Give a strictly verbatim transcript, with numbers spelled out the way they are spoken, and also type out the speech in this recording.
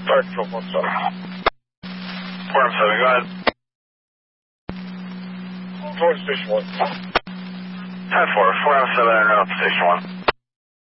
Sorry, control one seven. four M seven, go ahead. Towards station one. ten four, four M seven, interrupt station one.